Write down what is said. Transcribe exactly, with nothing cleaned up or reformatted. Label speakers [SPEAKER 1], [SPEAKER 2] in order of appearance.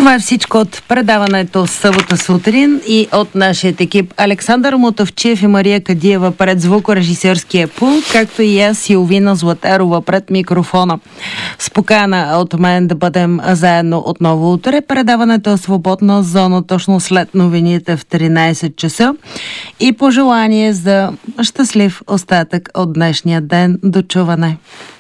[SPEAKER 1] Това е всичко от предаването събота сутрин и от нашия екип Александър Мотавчиев и Мария Кадиева пред звукорежисьорския пулт, както и аз, Силвина Златарова, пред микрофона. С покана от мен да бъдем заедно отново утре. Предаването е свободна зона точно след новините в тринайсет часа и пожелание за щастлив остатък от днешния ден. До чуване!